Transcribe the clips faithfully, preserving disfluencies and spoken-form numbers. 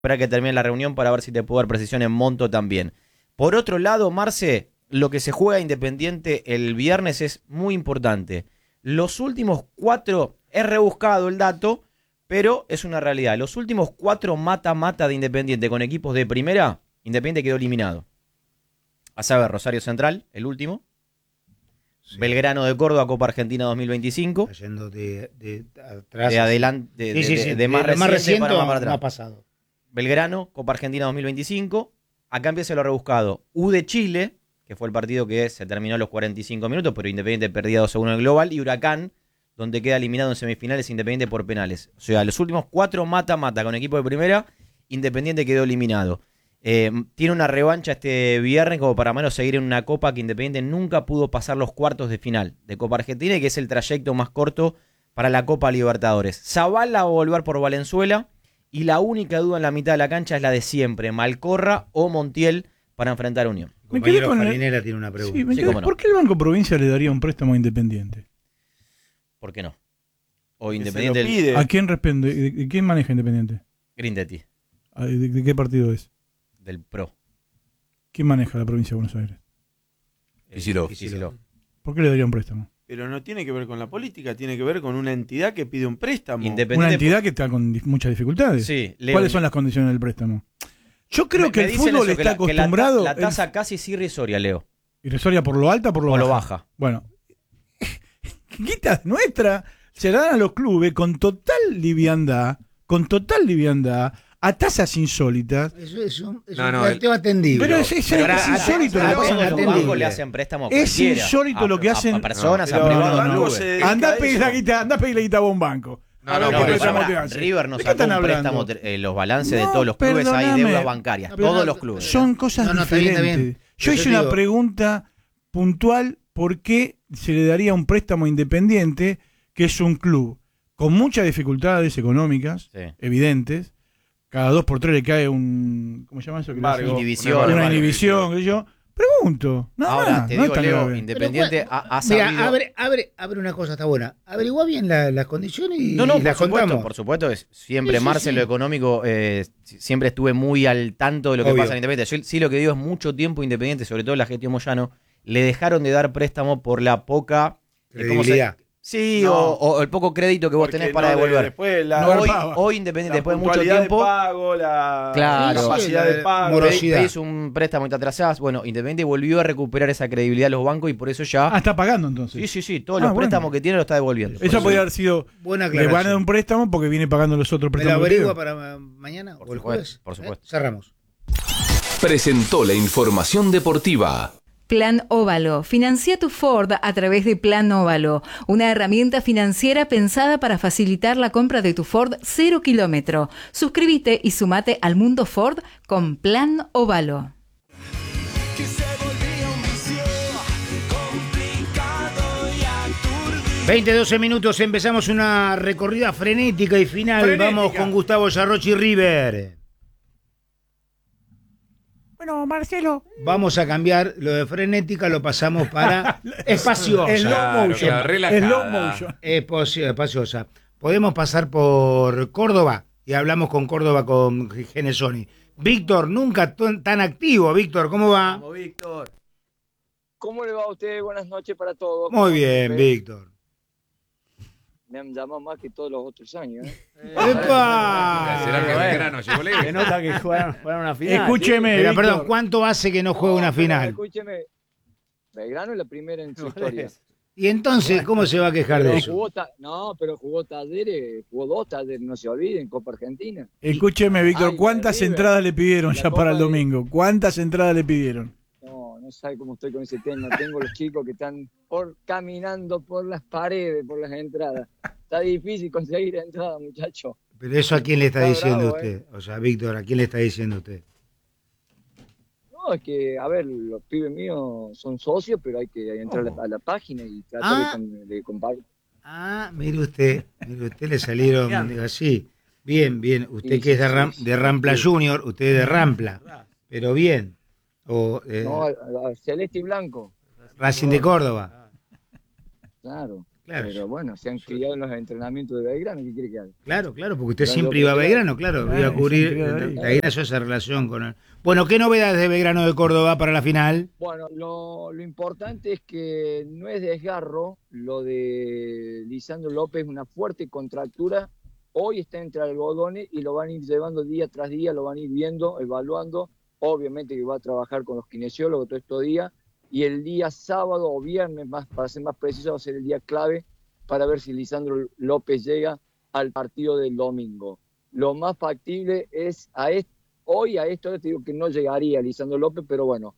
esperar que termine la reunión para ver si te puedo dar precisión en monto también. Por otro lado, Marce, lo que se juega Independiente el viernes es muy importante. Los últimos cuatro, es rebuscado el dato, pero es una realidad. Los últimos cuatro mata-mata de Independiente con equipos de primera, Independiente quedó eliminado. A saber, Rosario Central, el último. Sí. Belgrano de Córdoba, Copa Argentina dos mil veinticinco. Yendo de, de atrás. De adelante, de, sí, sí, de, sí. de, de más, de más reciente para más, para atrás. Más pasado. Belgrano, Copa Argentina dos mil veinticinco. Acá empieza lo rebuscado. U de Chile, que fue el partido que se terminó a los cuarenta y cinco minutos, pero Independiente perdía dos a uno en el global. Y Huracán, donde queda eliminado en semifinales Independiente por penales. O sea, los últimos cuatro mata-mata con equipo de primera, Independiente quedó eliminado. Eh, tiene una revancha este viernes como para menos seguir en una copa que Independiente nunca pudo pasar los cuartos de final de Copa Argentina y que es el trayecto más corto para la Copa Libertadores. Zavala va a volver por Valenzuela y la única duda en la mitad de la cancha es la de siempre, Malcorra o Montiel para enfrentar a Unión. Me quedé con Farinera la... tiene una pregunta. Sí, me quedé... sí, ¿Por no? qué el Banco Provincia le daría un préstamo a Independiente? ¿Por qué no? O Independiente el... ¿A quién responde? ¿De quién maneja Independiente? Grindetti. ¿De, ¿De qué partido es? Del Pro. ¿Quién maneja la provincia de Buenos Aires? Kicillof. ¿Por qué le daría un préstamo? Pero no tiene que ver con la política, tiene que ver con una entidad que pide un préstamo. Una entidad por... que está con muchas dificultades. Sí, Leo... ¿Cuáles son las condiciones del préstamo? Yo creo me, que me el fútbol eso, está que la, acostumbrado... Que la, la tasa el... casi es irrisoria, Leo. ¿Irrisoria por lo alta o por lo o baja? lo baja? Bueno, quitas nuestra se la dan a los clubes con total liviandad, con total liviandad, a tasas insólitas. Eso es un, es no, un no, planteo el... atendible. Pero es, es, es insólito lo que pasa. hacen Los bancos le hacen préstamos a Es insólito a, lo que hacen. A personas, no, a privados, no, no, no. Andá a pedir la guita, andá a pedir la guita a un banco. No, no, no, no, pero ahora, River nos sacó un préstamo, eh, los balances no, de todos los clubes, hay deudas bancarias, todos no, los clubes. Son cosas no, no, diferentes. Está bien, está bien. Yo hice una pregunta puntual, ¿por qué se le daría un préstamo Independiente, que es un club con muchas dificultades económicas, sí. evidentes, cada dos por tres le cae un, ¿cómo se llama eso? Bargo, inhibición. Una, una inhibición, que yo... Pregunto. No, ahora, no, te no digo, Leo, grave. Independiente ha, ha sabido... Mira, abre, abre, abre una cosa, está buena. Averigua bien las la condiciones y, no, no, y las por supuesto, contamos. por supuesto, es siempre, sí, sí, Marce, sí. lo económico, eh, siempre estuve muy al tanto de lo que Obvio. pasa en Independiente. Yo sí lo que digo es mucho tiempo Independiente, sobre todo la gestión Moyano, le dejaron de dar préstamo por la poca... credibilidad. Sí, no, o, o el poco crédito que vos tenés para no, devolver. Después la, no, hoy, hoy Independiente, después de mucho tiempo. De pago, la claro, capacidad de pago. Pedís un préstamo y te atrasás. Bueno, Independiente volvió a recuperar esa credibilidad de los bancos y por eso ya. Ah, está pagando entonces. Sí, sí, sí. Todos ah, los bueno. préstamos que tiene lo está devolviendo. Eso podría haber sido. Buena le van a dar un préstamo porque viene pagando los otros préstamos. ¿Me lo averigua para mañana por o el supuesto, jueves? Por supuesto. ¿Eh? Cerramos. Presentó la información deportiva. Plan Óvalo. Financia tu Ford a través de Plan Óvalo, una herramienta financiera pensada para facilitar la compra de tu Ford cero kilómetro. Suscríbete y sumate al mundo Ford con Plan Óvalo. veinte, doce minutos, empezamos una recorrida frenética y final. Frenética. Vamos con Gustavo Yarrochi River. Bueno, Marcelo. Vamos a cambiar lo de frenética, lo pasamos para espaciosa. Slow motion. Claro, Slow motion. Espaciosa. Podemos pasar por Córdoba y hablamos con Córdoba con Genesoni. Víctor, nunca tan activo. Víctor, ¿cómo va? Vamos, Víctor. ¿Cómo le va a usted? Buenas noches para todos. Muy bien, Víctor. Me han llamado más que todos los otros años. ¿eh? ¡Epa! ¿Será que Belgrano llegó lejos? Se nota que juegan, juegan una final. Escúcheme, Pero, Víctor. perdón, ¿cuánto hace que no juega no, una final? Escúcheme, Belgrano es la primera en su historia. Y entonces, ¿cómo se va a quejar pero de eso? Jugó ta... No, pero jugó talleres, jugó dos talleres, no se olviden, Copa Argentina. Escúcheme, Víctor, Ay, ¿cuántas River, entradas le pidieron ya para el de... domingo? ¿Cuántas entradas le pidieron? No, no sabe cómo estoy con ese tema. Tengo los chicos que están por caminando por las paredes, por las entradas. Está difícil conseguir entrada, muchacho. Pero eso, ¿a quién le está, está diciendo bravo, usted? ¿eh? O sea, Víctor, ¿a quién le está diciendo usted? No, es que, a ver, los pibes míos son socios, pero hay que entrar oh. a, la, a la página y tratar ah. de, de compartir. Ah, mire usted, mire usted, le salieron digo, así. Bien, bien. Usted sí, que es de, Ram, de Rampla sí. Junior, usted es de Rampla, pero bien. O, eh, no, a, a Celeste y Blanco. Racing de Córdoba. Claro. Claro. Pero bueno, se han criado en los entrenamientos de Belgrano, ¿qué quiere que haga? Claro, claro, porque usted Pero siempre yo iba a creo- Belgrano, claro, Claro, iba a cubrir, siempre iba ahí. de ahí nació esa relación con él. Bueno, ¿qué novedades de Belgrano de Córdoba para la final? Bueno, lo, lo importante es que no es desgarro lo de Lisandro López, una fuerte contractura. Hoy está entre algodones y lo van a ir llevando día tras día, lo van a ir viendo, evaluando. Obviamente que va a trabajar con los kinesiólogos todo estos días. Y el día sábado o viernes, más, para ser más preciso, va a ser el día clave para ver si Lisandro López llega al partido del domingo. Lo más factible es a este, hoy a esto, te digo que no llegaría Lisandro López, pero bueno,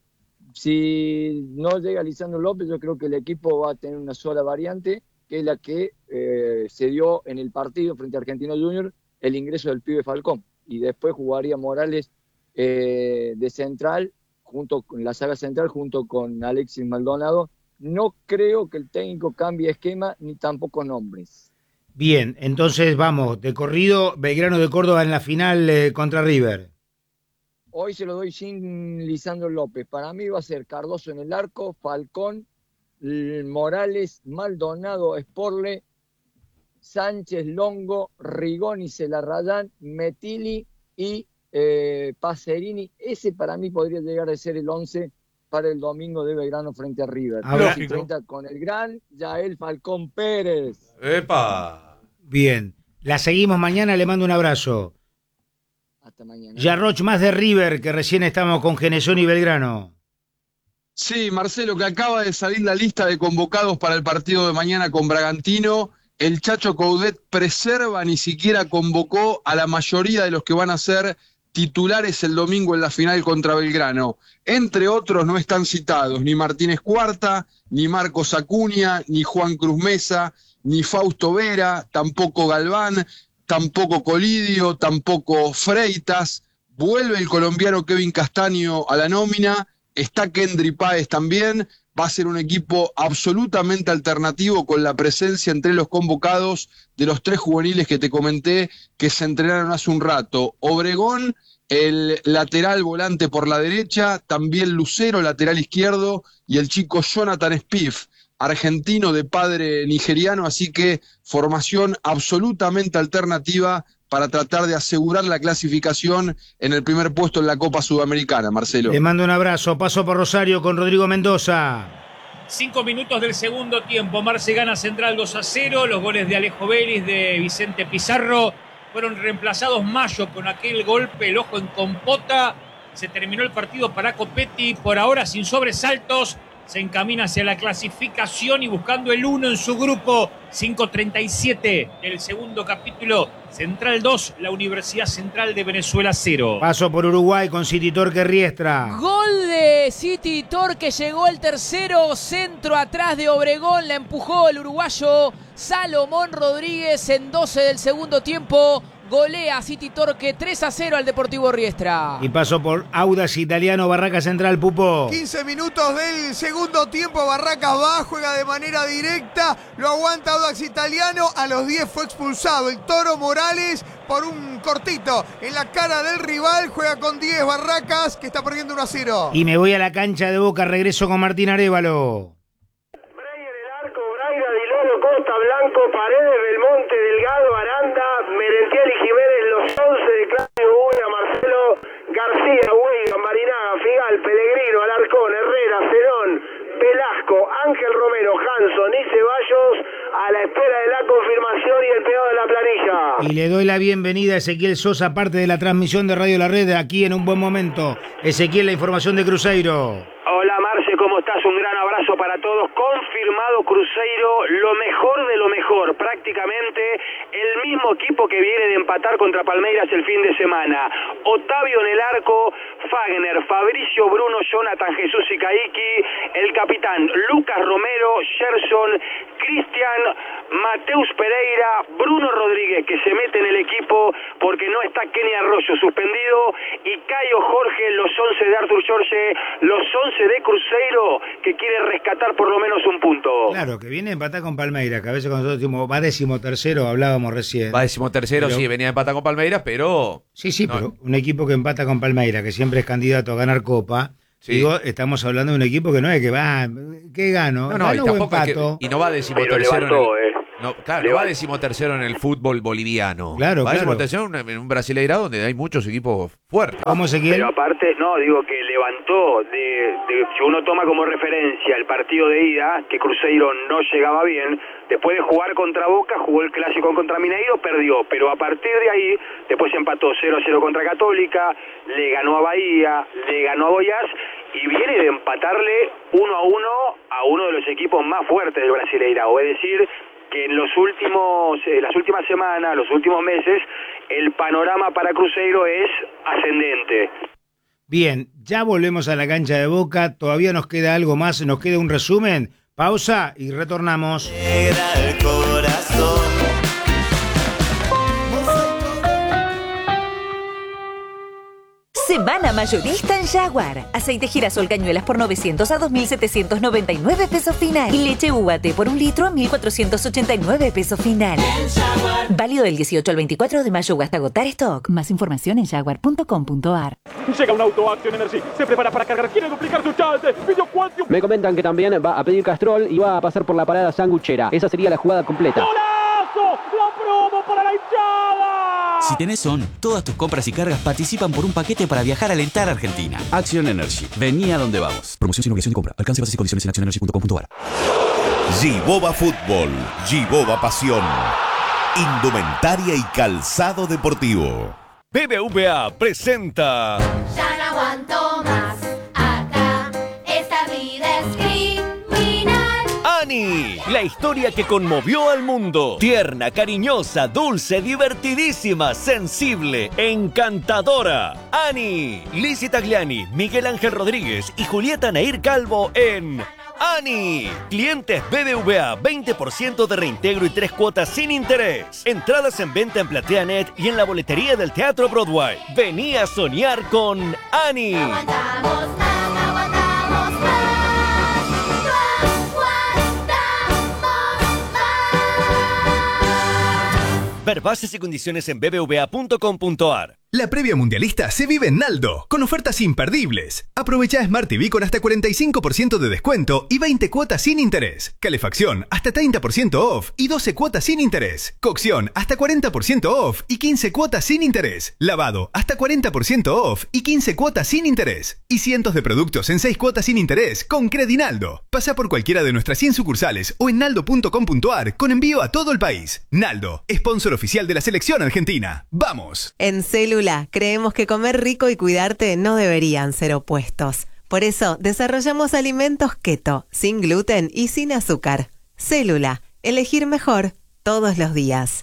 si no llega Lisandro López, yo creo que el equipo va a tener una sola variante, que es la que eh, se dio en el partido frente a Argentino Junior, el ingreso del pibe Falcón. Y después jugaría Morales eh, de central, junto con la saga central, junto con Alexis Maldonado. No creo que el técnico cambie esquema ni tampoco nombres. Bien, entonces vamos, de corrido, Belgrano de Córdoba en la final eh, contra River. Hoy se lo doy sin Lisandro López. Para mí va a ser Cardoso en el arco, Falcón, Morales, Maldonado, Sporle, Sánchez, Longo, Rigoni, Celarrayán, Metili y eh, Pacerini. Ese para mí podría llegar a ser el once para el domingo de Belgrano frente a River. Habrá- Y frente a- con el gran Yael Falcón Pérez. ¡Epa! Bien, la seguimos mañana, le mando un abrazo. Hasta mañana. Yarroch, más de River, que recién estamos con Genesón y Belgrano. Sí, Marcelo, que acaba de salir la lista de convocados para el partido de mañana con Bragantino. El Chacho Coudet preserva, ni siquiera convocó a la mayoría de los que van a ser titulares el domingo en la final contra Belgrano. Entre otros no están citados ni Martínez Cuarta, ni Marcos Acuña, ni Juan Cruz Mesa, ni Fausto Vera, tampoco Galván, tampoco Colidio, tampoco Freitas. Vuelve el colombiano Kevin Castaño a la nómina. Está Kendry Páez también, va a ser un equipo absolutamente alternativo con la presencia entre los convocados de los tres juveniles que te comenté que se entrenaron hace un rato. Obregón, el lateral volante por la derecha, también Lucero, lateral izquierdo, y el chico Jonathan Spiff, argentino de padre nigeriano, así que formación absolutamente alternativa para tratar de asegurar la clasificación en el primer puesto en la Copa Sudamericana, Marcelo. Le mando un abrazo, paso por Rosario con Rodrigo Mendoza. Cinco minutos del segundo tiempo, Marce gana Central dos a cero, los goles de Alejo Vélez, de Vicente Pizarro, fueron reemplazados Mayo con aquel golpe, el ojo en compota, se terminó el partido para Copetti, por ahora sin sobresaltos, se encamina hacia la clasificación y buscando el uno en su grupo. Cinco treinta y siete del segundo capítulo. Central dos, la Universidad Central de Venezuela cero. Paso por Uruguay con City Torque Riestra. Gol de City Torque, llegó el tercero, centro atrás de Obregón, la empujó el uruguayo Salomón Rodríguez en doce del segundo tiempo. Golea City Torque tres a cero al Deportivo Riestra. Y paso por Audax Italiano, Barraca Central, Pupo. quince minutos del segundo tiempo, Barracas va, juega de manera directa, lo aguanta Audax Italiano, a los diez fue expulsado el Toro Morales por un cortito en la cara del rival, juega con diez Barracas, que está perdiendo uno a cero. Y me voy a la cancha de Boca, regreso con Martín Arévalo. Braga, Diloro, Costa, Blanco, Paredes, Belmonte, Delgado, Aranda, Merentiel y Jiménez, los once de Claudio Buena, Marcelo, García, Huiga, Marinaga, Figal, Pellegrino, Alarcón, Herrera, Zenón, Velasco, Ángel Romero, Hanson y Ceballos, a la espera de la confirmación y el pegado de la planilla. Y le doy la bienvenida a Ezequiel Sosa, parte de la transmisión de Radio La Red, aquí en Un Buen Momento. Ezequiel, la información de Cruzeiro. Hola Marce, ¿cómo estás? Un gran abrazo para todos. Confirmado Cruzeiro, lo mejor de lo mejor. Prácticamente el mismo equipo que viene de empatar contra Palmeiras el fin de semana. Otavio en el arco, Fagner, Fabricio Bruno, Jonathan Jesús y Caiki, el capitán Lucas Romero, Gerson, Cristian, Mateus Pereira, Bruno Rodríguez, que se mete en el equipo porque no está Kenny Arroyo suspendido, y Caio Jorge, los once de Arthur Jorge, los once de Cruzeiro, que quiere rescatar por lo menos un punto. Claro, que viene a empatar con Palmeiras, que a veces cuando nosotros decimos va décimo tercero, hablábamos recién. Va décimo tercero, Pero- sí, venía a empatar con Palmeiras, pero... Sí, sí, No. pero un equipo que empata con Palmeiras, que siempre es candidato a ganar Copa, Sí. Digo, estamos hablando de un equipo que no es que va, ¿qué gano? No, no, Gano y, o tampoco es que- empato. y no va decimotercero. Pero levantó, en el- eh. no, claro, no va Levantó. decimotercero en el fútbol boliviano. Claro, va claro. decimotercero en un- en un Brasileirao donde hay muchos equipos fuertes. ¿Cómo se quiere? Pero aparte, no, digo que levantó, de, de- si uno toma como referencia el partido de ida, que Cruzeiro no llegaba bien, después de jugar contra Boca, jugó el clásico contra Mineiro, perdió, pero a partir de ahí, después empató cero a cero contra Católica, le ganó a Bahía, le ganó a Goiás, y viene de empatarle uno a uno a uno de los equipos más fuertes del Brasileirao, es decir, que en los últimos, eh, las últimas semanas, los últimos meses, el panorama para Cruzeiro es ascendente. Bien, ya volvemos a la cancha de Boca, todavía nos queda algo más, nos queda un resumen, pausa y retornamos. El corazón. Semana mayorista en Jaguar. Aceite girasol cañuelas por novecientos a dos mil setecientos noventa y nueve pesos final. Y leche U A T por un litro a mil cuatrocientos ochenta y nueve pesos final. Válido del dieciocho al veinticuatro de mayo o hasta agotar stock. Más información en jaguar punto com punto ar. Llega un auto Action Energy, se prepara para cargar, quiere duplicar su chance, pidió Quantium. Me comentan que también va a pedir Castrol y va a pasar por la parada sanguchera. Esa sería la jugada completa. ¡Golazo! ¡La promo para la hinchada! Si tenés Son, todas tus compras y cargas participan por un paquete para viajar a alentar a Argentina. Action Energy. Vení a donde vamos. Promoción sin obligación de compra. Alcance bases y condiciones en action energy punto com punto ar. Giboba Fútbol. Giboba Pasión. Indumentaria y calzado deportivo. B B V A presenta... Ya no aguanto más, acá, esta vida es criminal. Ani, la historia que conmovió al mundo. Tierna, cariñosa, dulce, divertidísima, sensible, encantadora. Ani, Lizzie Tagliani, Miguel Ángel Rodríguez y Julieta Nair Calvo en... Ani, clientes B B V A, veinte por ciento de reintegro y tres cuotas sin interés. Entradas en venta en PlateaNet y en la boletería del Teatro Broadway. Vení a soñar con Ani. Aguantamos más, no aguantamos más, no aguantamos más. Ver bases y condiciones en b b v a punto com punto ar. La previa mundialista se vive en Naldo, con ofertas imperdibles. Aprovecha Smart T V con hasta cuarenta y cinco por ciento de descuento y veinte cuotas sin interés. Calefacción hasta treinta por ciento off y doce cuotas sin interés. Cocción hasta cuarenta por ciento off y quince cuotas sin interés. Lavado hasta cuarenta por ciento off y quince cuotas sin interés. Y cientos de productos en seis cuotas sin interés con Credinaldo. Pasa por cualquiera de nuestras cien sucursales o en naldo punto com punto ar con envío a todo el país. Naldo, sponsor oficial de la selección argentina. ¡Vamos! En Célula creemos que comer rico y cuidarte no deberían ser opuestos. Por eso desarrollamos alimentos keto, sin gluten y sin azúcar. Célula, elegir mejor todos los días.